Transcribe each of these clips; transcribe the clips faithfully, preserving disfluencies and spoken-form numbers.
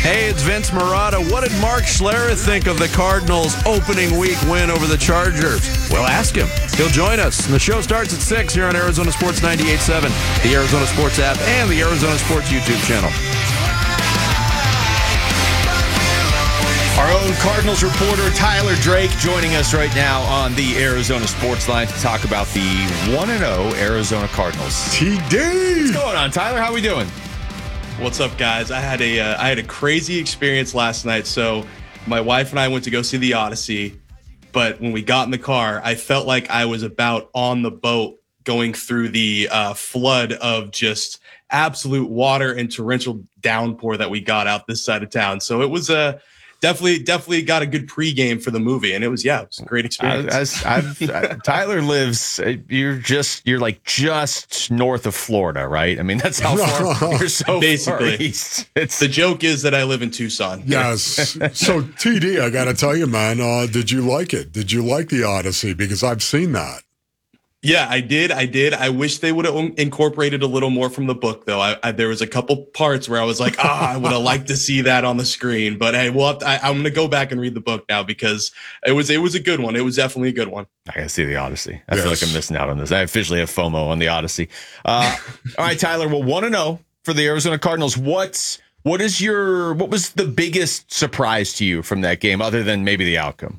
Hey, it's Vince Marotta. What did Mark Schlereth think of the Cardinals' opening week win over the Chargers? We'll ask him. He'll join us. And the show starts at six here on Arizona Sports ninety-eight point seven, the Arizona Sports app, and the Arizona Sports YouTube channel. Our own Cardinals reporter, Tyler Drake, joining us right now on the Arizona Sports Line to talk about the one and oh Arizona Cardinals. T D! What's going on, Tyler? How we doing? What's up, guys? I had a uh, I had a crazy experience last night. So my wife and I went to go see the Odyssey, but when we got in the car, I felt like I was about on the boat going through the uh, flood of just absolute water and torrential downpour that we got out this side of town. So it was a uh, Definitely, definitely got a good pregame for the movie, and it was yeah, it was a great experience. As, I've, I, Tyler lives, you're just you're like just north of Florida, right? I mean, that's how far you're so basically. Far east. It's the joke is that I live in Tucson. Yes. So T D, I got to tell you, man, uh, did you like it? Did you like the Odyssey? Because I've seen that. Yeah, I did. I did. I wish they would have incorporated a little more from the book, though. I, I, there was a couple parts where I was like, ah, I would have liked to see that on the screen. But hey, we'll have to, I, I'm going to go back and read the book now because it was it was a good one. It was definitely a good one. I got to see the Odyssey. I yes. feel like I'm missing out on this. I officially have FOMO on the Odyssey. Uh, all right, Tyler. Well, one and oh for the Arizona Cardinals. What's what is your what was the biggest surprise to you from that game, other than maybe the outcome?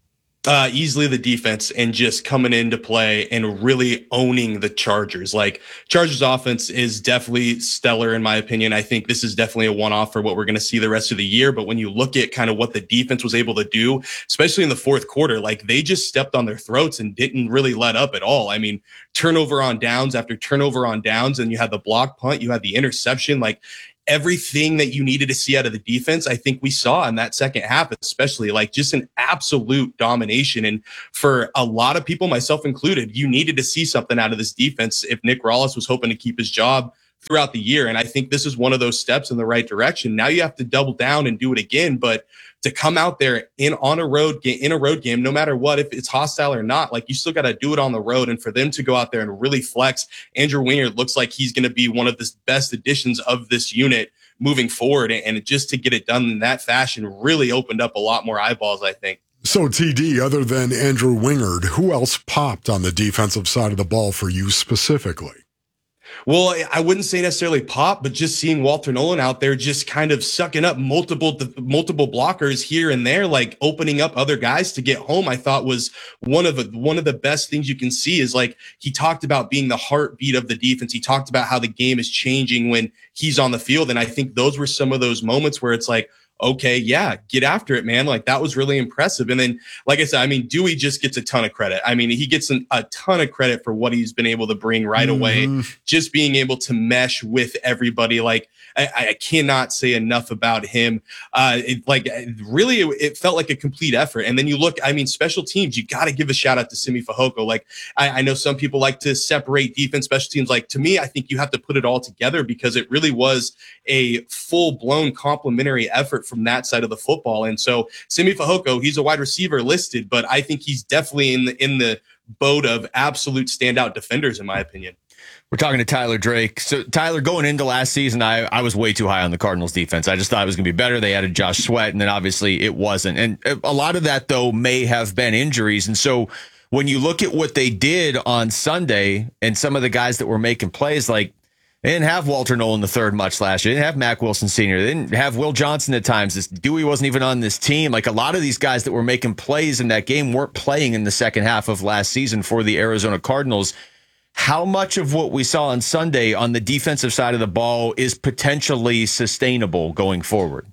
Uh, easily the defense and just coming into play and really owning the Chargers. Like, Chargers offense is definitely stellar in my opinion. I think this is definitely a one-off for what we're going to see the rest of the year. But when you look at kind of what the defense was able to do, especially in the fourth quarter, like they just stepped on their throats and didn't really let up at all. I mean, turnover on downs after turnover on downs, and you had the block punt, you had the interception, like everything that you needed to see out of the defense, I think we saw in that second half, especially like just an absolute domination. And for a lot of people, myself included, you needed to see something out of this defense if Nick Rallis was hoping to keep his job throughout the year. And I think this is one of those steps in the right direction. Now you have to double down and do it again. But to come out there in on a road game, in a road game, no matter what, if it's hostile or not, like you still got to do it on the road. And for them to go out there and really flex, Andrew Wingard looks like he's going to be one of the best additions of this unit moving forward. And just to get it done in that fashion really opened up a lot more eyeballs, I think. So T D, other than Andrew Wingard, who else popped on the defensive side of the ball for you specifically? Well, I wouldn't say necessarily pop, but just seeing Walter Nolan out there just kind of sucking up multiple multiple blockers here and there, like opening up other guys to get home, I thought was one of the one of the best things you can see. Is like he talked about being the heartbeat of the defense. He talked about how the game is changing when he's on the field. And I think those were some of those moments where it's like, okay, yeah, get after it, man. Like that was really impressive. And then, like I said, I mean, Dewey just gets a ton of credit. I mean, he gets an, a ton of credit for what he's been able to bring right mm-hmm. away. Just being able to mesh with everybody. Like I, I cannot say enough about him. Uh, it, like really, it, it felt like a complete effort. And then you look, I mean, special teams, you got to give a shout out to Simi Fehoko. Like I, I know some people like to separate defense, special teams. Like to me, I think you have to put it all together because it really was a full blown complementary effort from that side of the football. And so Simi Fehoko, he's a wide receiver listed, but I think he's definitely in the in the boat of absolute standout defenders, in my opinion. We're talking to Tyler Drake. So Tyler, going into last season, I, I was way too high on the Cardinals defense. I just thought it was going to be better. They added Josh Sweat, and then obviously it wasn't. And a lot of that, though, may have been injuries. And so when you look at what they did on Sunday and some of the guys that were making plays, like they didn't have Walter Nolan the third much last year. They didn't have Mack Wilson Senior They didn't have Will Johnson at times. This Dewey wasn't even on this team. Like a lot of these guys that were making plays in that game weren't playing in the second half of last season for the Arizona Cardinals. How much of what we saw on Sunday on the defensive side of the ball is potentially sustainable going forward?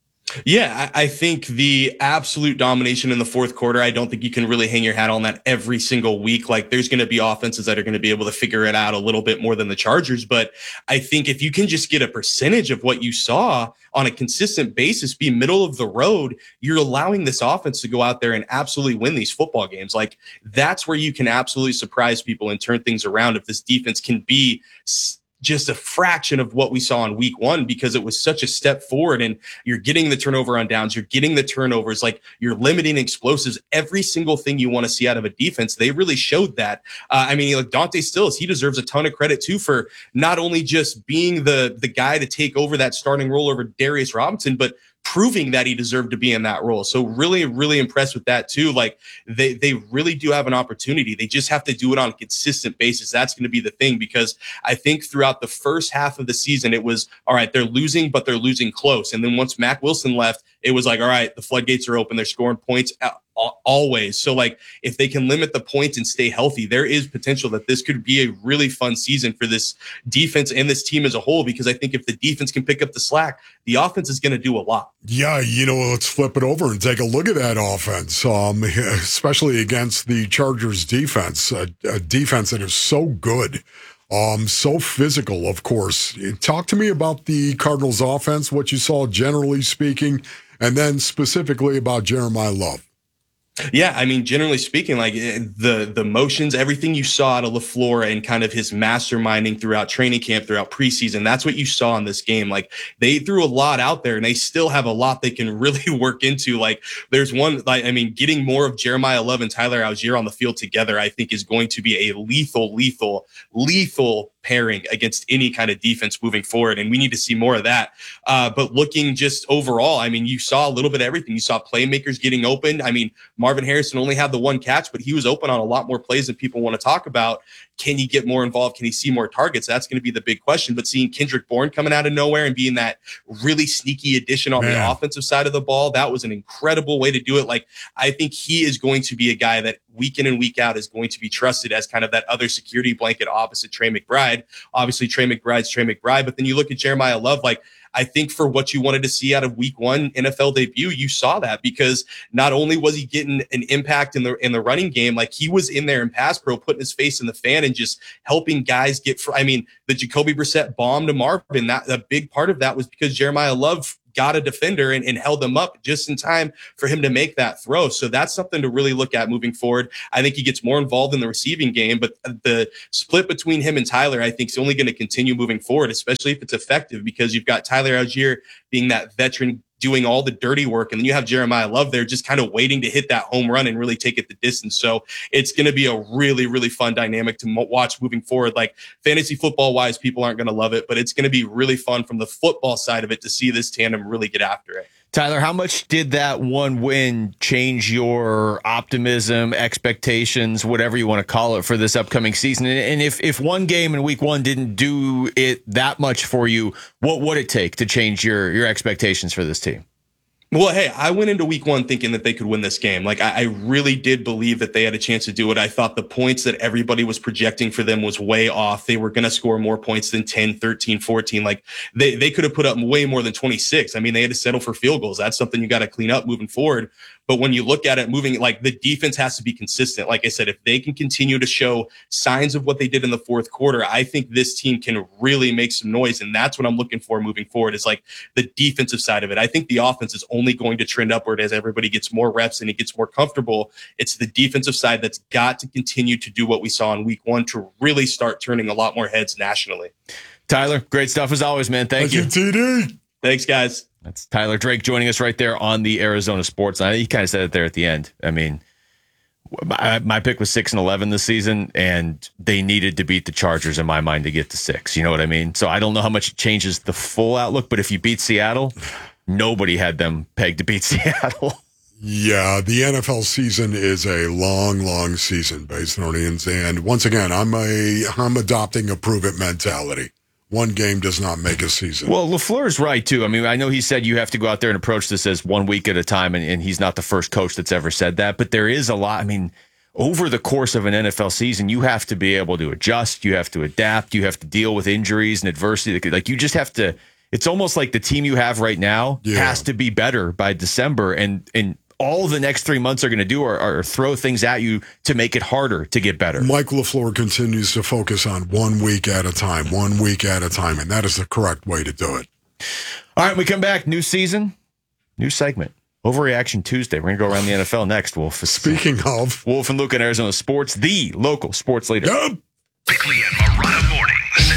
Yeah, I think the absolute domination in the fourth quarter, I don't think you can really hang your hat on that every single week. Like there's going to be offenses that are going to be able to figure it out a little bit more than the Chargers. But I think if you can just get a percentage of what you saw on a consistent basis, be middle of the road, you're allowing this offense to go out there and absolutely win these football games. Like that's where you can absolutely surprise people and turn things around if this defense can be just a fraction of what we saw in week one because it was such a step forward, and you're getting the turnover on downs, you're getting the turnovers, like you're limiting explosives, every single thing you want to see out of a defense. They really showed that. Uh, I mean, like Dante Stills, he deserves a ton of credit too for not only just being the, the guy to take over that starting role over Darius Robinson, but proving that he deserved to be in that role. So really, really impressed with that too. Like they, they really do have an opportunity. They just have to do it on a consistent basis. That's going to be the thing, because I think throughout the first half of the season, it was, all right, they're losing, but they're losing close. And then once Mack Wilson left, it was like, all right, the floodgates are open. They're scoring points always. So like if they can limit the points and stay healthy, there is potential that this could be a really fun season for this defense and this team as a whole, because I think if the defense can pick up the slack, the offense is going to do a lot. Yeah, you know, let's flip it over and take a look at that offense, um, especially against the Chargers defense, a, a defense that is so good, um, so physical, of course. Talk to me about the Cardinals offense, what you saw generally speaking, and then specifically about Jeremiah Love. Yeah, I mean, generally speaking, like the the motions, everything you saw out of LaFleur and kind of his masterminding throughout training camp, throughout preseason, that's what you saw in this game. Like they threw a lot out there, and they still have a lot they can really work into. Like there's one, like I mean, getting more of Jeremiah Love and Tyler Algier on the field together, I think is going to be a lethal, lethal, lethal pairing against any kind of defense moving forward. And we need to see more of that. Uh, but looking just overall, I mean, you saw a little bit of everything. You saw playmakers getting open. I mean, Marvin Harrison only had the one catch, but he was open on a lot more plays than people want to talk about. Can he get more involved? Can he see more targets? That's going to be the big question. But seeing Kendrick Bourne coming out of nowhere and being that really sneaky addition on Man. the offensive side of the ball, that was an incredible way to do it. Like, I think he is going to be a guy that week in and week out is going to be trusted as kind of that other security blanket opposite Trey McBride. Obviously, Trey McBride's Trey McBride. But then you look at Jeremiah Love, like, I think for what you wanted to see out of week one N F L debut, you saw that, because not only was he getting an impact in the in the running game, like he was in there in pass pro, putting his face in the fan and just helping guys get, fr- I mean, the Jacoby Brissett bomb to Marvin, that a big part of that was because Jeremiah Love got a defender and, and held them up just in time for him to make that throw. So that's something to really look at moving forward. I think he gets more involved in the receiving game, but the split between him and Tyler, I think, is only going to continue moving forward, especially if it's effective, because you've got Tyler Algier being that veteran doing all the dirty work, and then you have Jeremiah Love there just kind of waiting to hit that home run and really take it the distance. So it's going to be a really, really fun dynamic to mo- watch moving forward. Like fantasy football wise, people aren't going to love it, but it's going to be really fun from the football side of it to see this tandem really get after it. Tyler, how much did that one win change your optimism, expectations, whatever you want to call it, for this upcoming season? And if, if one game in week one didn't do it that much for you, what would it take to change your, your expectations for this team? Well, hey, I went into week one thinking that they could win this game. Like, I, I really did believe that they had a chance to do it. I thought the points that everybody was projecting for them was way off. They were going to score more points than ten, thirteen, fourteen. Like, they, they could have put up way more than twenty-six. I mean, they had to settle for field goals. That's something you got to clean up moving forward. But when you look at it moving, like, the defense has to be consistent. Like I said, if they can continue to show signs of what they did in the fourth quarter, I think this team can really make some noise. And that's what I'm looking for moving forward, is like the defensive side of it. I think the offense is only going to trend upward as everybody gets more reps and it gets more comfortable. It's the defensive side that's got to continue to do what we saw in week one to really start turning a lot more heads nationally. Tyler, great stuff as always, man. Thank, Thank you. you, T D. Thanks, guys. That's Tyler Drake joining us right there on the Arizona Sports Line. He kind of said it there at the end. I mean, my, my pick was six and eleven this season, and they needed to beat the Chargers in my mind to get to six. You know what I mean? So I don't know how much it changes the full outlook, but if you beat Seattle, nobody had them pegged to beat Seattle. Yeah, the N F L season is a long, long season, Basinonians. And once again, I'm a I'm adopting a prove it mentality. One game does not make a season. Well, LaFleur's right, too. I mean, I know he said you have to go out there and approach this as one week at a time, and, and he's not the first coach that's ever said that. But there is a lot. I mean, over the course of an N F L season, you have to be able to adjust. You have to adapt. You have to deal with injuries and adversity. Like, you just have to – it's almost like the team you have right now yeah. has to be better by December, and and – all the next three months are going to do are, are throw things at you to make it harder to get better. Mike LaFleur continues to focus on one week at a time, one week at a time, and that is the correct way to do it. All right, we come back. New season, new segment. Overreaction Tuesday. We're going to go around the N F L next, Wolf. Speaking of. Wolf and Luke in Arizona Sports, the local sports leader. Yep. Weekly and Marana mornings.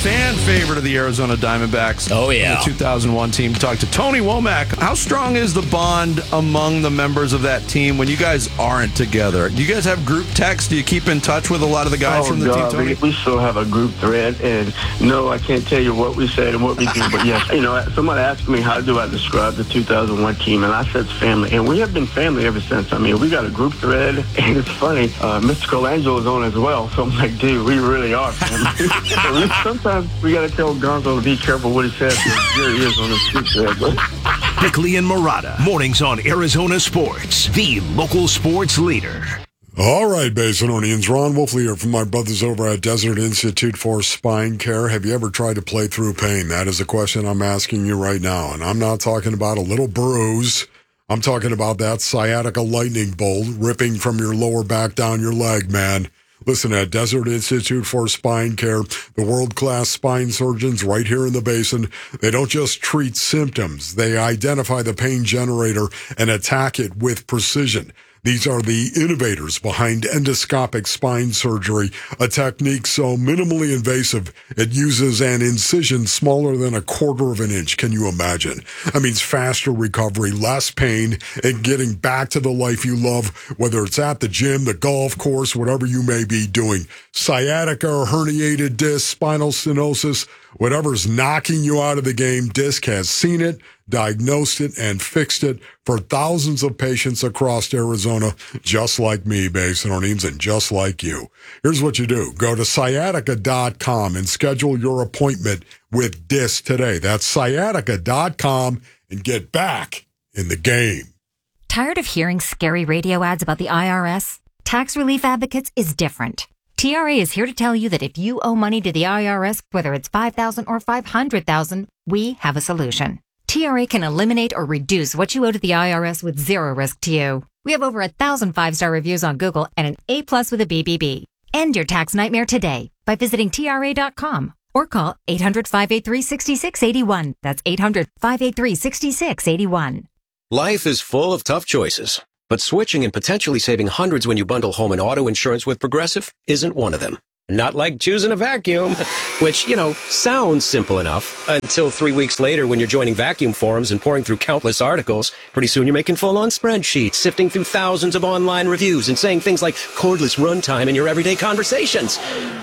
fan favorite of the Arizona Diamondbacks. Oh, yeah. The two thousand one team. To talk to Tony Womack. How strong is the bond among the members of that team when you guys aren't together? Do you guys have group text? Do you keep in touch with a lot of the guys oh, from the God, team, Tony? We, we still have a group thread, and no, I can't tell you what we said and what we do, but yes, you know, somebody asked me how do I describe the two thousand one team, and I said it's family, and we have been family ever since. I mean, we got a group thread, and it's funny, uh, Mister Colangelo is on as well, so I'm like, dude, we really are family. So we, sometimes we got to tell Gonzo to be careful what he says, because there he is on the group thread. But Bickley and Murata, mornings on Arizona Sports, the local sports leader. All right, Basinonians. Ron Wolfley here from my brothers over at Desert Institute for Spine Care. Have you ever tried to play through pain? That is a question I'm asking you right now. And I'm not talking about a little bruise. I'm talking about that sciatica lightning bolt ripping from your lower back down your leg, man. Listen, at Desert Institute for Spine Care, the world-class spine surgeons right here in the Basin, they don't just treat symptoms. They identify the pain generator and attack it with precision. These are the innovators behind endoscopic spine surgery, a technique so minimally invasive it uses an incision smaller than a quarter of an inch. Can you imagine? That means faster recovery, less pain, and getting back to the life you love, whether it's at the gym, the golf course, whatever you may be doing. Sciatica or herniated disc, spinal stenosis, whatever's knocking you out of the game, Disc has seen it, diagnosed it, and fixed it for thousands of patients across Arizona, just like me, Basinonians, and just like you. Here's what you do. Go to sciatica dot com and schedule your appointment with Disc today. That's sciatica dot com and get back in the game. Tired of hearing scary radio ads about the I R S? Tax Relief Advocates is different. T R A is here to tell you that if you owe money to the I R S, whether it's five thousand dollars or five hundred thousand dollars, we have a solution. T R A can eliminate or reduce what you owe to the I R S with zero risk to you. We have over a thousand five-star reviews on Google and an A plus with a B B B. End your tax nightmare today by visiting T R A dot com or call eight hundred, five eight three, six six eight one. That's eight hundred, five eight three, six six eight one. Life is full of tough choices, but switching and potentially saving hundreds when you bundle home and auto insurance with Progressive isn't one of them. Not like choosing a vacuum, which, you know, sounds simple enough until three weeks later when you're joining vacuum forums and pouring through countless articles. Pretty soon you're making full-on spreadsheets, sifting through thousands of online reviews and saying things like cordless runtime in your everyday conversations.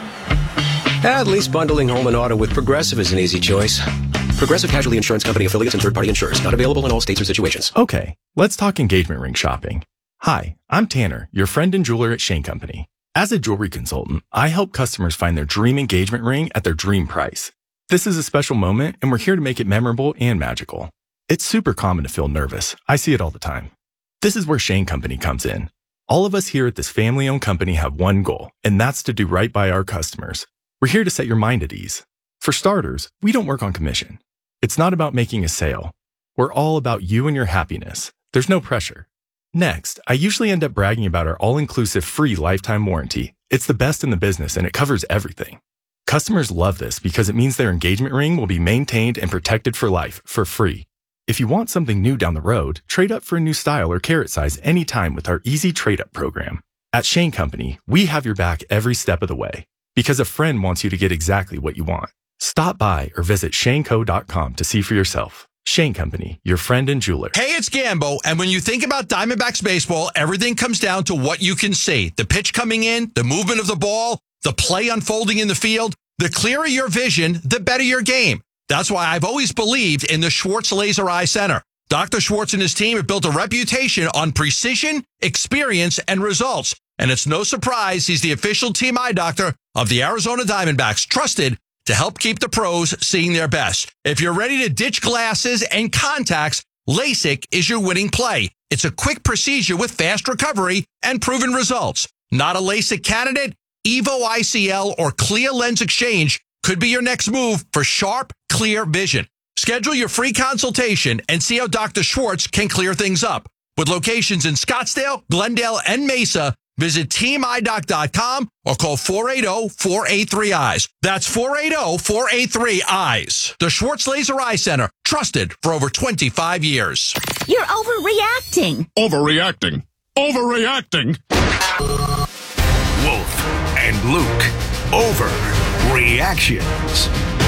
At least bundling home and auto with Progressive is an easy choice. Progressive Casualty Insurance Company affiliates and third-party insurers. Not available in all states or situations. Okay, let's talk engagement ring shopping. Hi, I'm Tanner, your friend and jeweler at Shane Company. As a jewelry consultant, I help customers find their dream engagement ring at their dream price. This is a special moment, and we're here to make it memorable and magical. It's super common to feel nervous. I see it all the time. This is where Shane Company comes in. All of us here at this family-owned company have one goal, and that's to do right by our customers. We're here to set your mind at ease. For starters, we don't work on commission. It's not about making a sale. We're all about you and your happiness. There's no pressure. Next, I usually end up bragging about our all-inclusive free lifetime warranty. It's the best in the business and it covers everything. Customers love this because it means their engagement ring will be maintained and protected for life, for free. If you want something new down the road, trade up for a new style or carat size anytime with our easy trade-up program. At Shane Company, we have your back every step of the way because a friend wants you to get exactly what you want. Stop by or visit shane co dot com to see for yourself. Shane Company, your friend and jeweler. Hey, it's Gambo, and when you think about Diamondbacks baseball, everything comes down to what you can see. The pitch coming in, the movement of the ball, the play unfolding in the field. The clearer your vision, the better your game. That's why I've always believed in the Schwartz Laser Eye Center. Doctor Schwartz and his team have built a reputation on precision, experience, and results. And it's no surprise he's the official team eye doctor of the Arizona Diamondbacks, trusted to help keep the pros seeing their best. If you're ready to ditch glasses and contacts, LASIK is your winning play. It's a quick procedure with fast recovery and proven results. Not a LASIK candidate? Evo I C L or Clear Lens Exchange could be your next move for sharp, clear vision. Schedule your free consultation and see how Doctor Schwartz can clear things up. With locations in Scottsdale, Glendale, and Mesa, visit team eye doc dot com or call four eight zero, four eight three, eyes. That's four eight zero, four eight three, eyes. The Schwartz Laser Eye Center, trusted for over twenty-five years. You're overreacting. Overreacting. Overreacting. Wolf and Luke. Overreactions.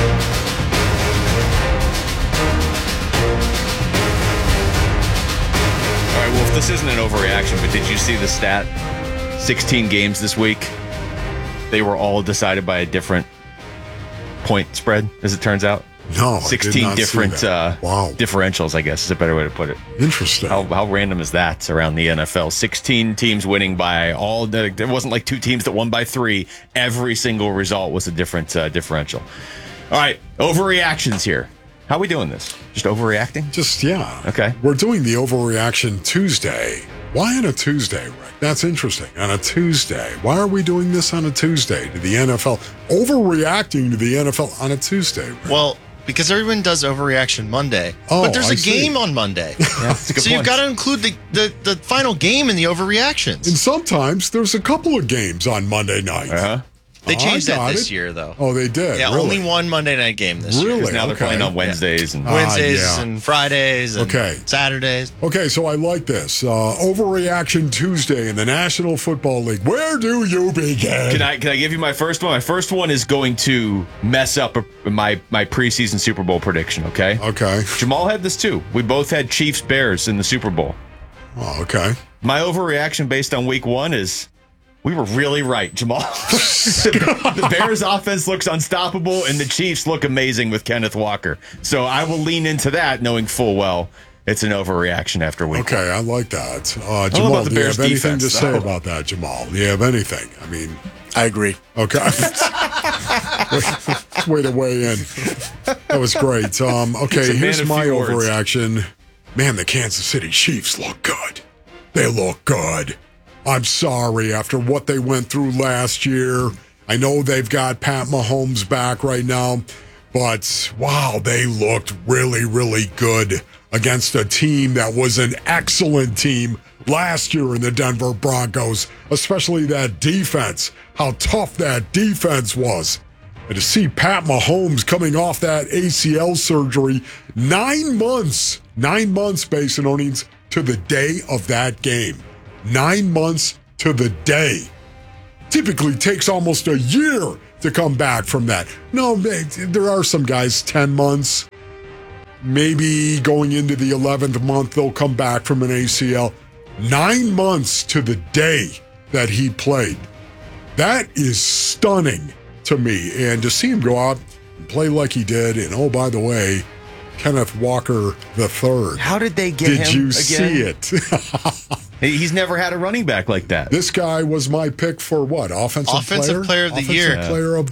This isn't an overreaction, but did you see the stat? sixteen games this week. They were all decided by a different point spread, as it turns out. No, sixteen I did not different see that. Uh, wow. differentials, I guess is a better way to put it. Interesting. How, how random is that around the N F L? sixteen teams winning by all. The, there wasn't like two teams that won by three. Every single result was a different uh, differential. All right, overreactions here. How are we doing this? Just overreacting? Just, yeah. Okay. We're doing the Overreaction Tuesday. Why on a Tuesday, Rick? That's interesting. On a Tuesday. Why are we doing this on a Tuesday to the N F L? Overreacting to the N F L on a Tuesday, Rick. Well, because everyone does Overreaction Monday. Oh, but there's I a game see. on Monday. Yeah, that's a good so point. you've got to include the, the, the final game in the Overreactions. And sometimes there's a couple of games on Monday night. Uh-huh. They Oh, changed I that got this it. year, though. Oh, they did? Yeah, Really? only one Monday night game this year. Really? Because now they're Okay. playing on Wednesdays. and Ah, Wednesdays yeah. and Fridays and Okay. Saturdays. Okay, so I like this. Uh, Overreaction Tuesday in the National Football League. Where do you begin? Can I can I give you my first one? My first one is going to mess up a, my my preseason Super Bowl prediction. Okay. Okay. Jamal had this too. We both had Chiefs Bears in the Super Bowl. Oh, okay. My overreaction based on Week One is we were really right, Jamal. the, the Bears offense looks unstoppable, and the Chiefs look amazing with Kenneth Walker. So I will lean into that, knowing full well it's an overreaction after Week Okay, I like that. Uh, know Jamal, about the do you Bears have anything defense, to say though. about that, Jamal? Do you have anything? I mean, I agree. okay. Way to weigh in. That was great. Um, He's okay, a man here's of my few words. overreaction. Man, the Kansas City Chiefs look good. They look good. I'm sorry, after what they went through last year. I know they've got Pat Mahomes back right now, but wow, they looked really, really good against a team that was an excellent team last year in the Denver Broncos, especially that defense, how tough that defense was. And to see Pat Mahomes coming off that A C L surgery, nine months, nine months, Basinonians, to the day of that game. Nine months to the day. Typically takes almost a year to come back from that. No, there are some guys, ten months. Maybe going into the eleventh month, they'll come back from an A C L. Nine months to the day that he played. That is stunning to me. And to see him go out and play like he did, and oh, by the way, Kenneth Walker the third. How did they get Did him you again? see it? He's never had a running back like that. This guy was my pick for what? Offensive, Offensive player? player of the Offensive year. player of